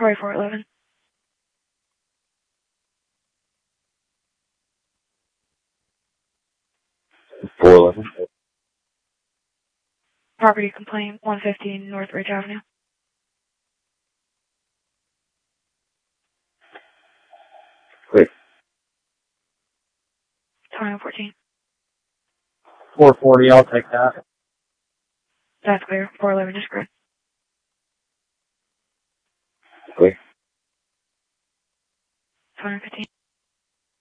Roy 411. 411. Property complaint, 115 North Ridge Avenue. Clear. 2014. 440, I'll take that. That's clear. 411 is correct. Clear. 215.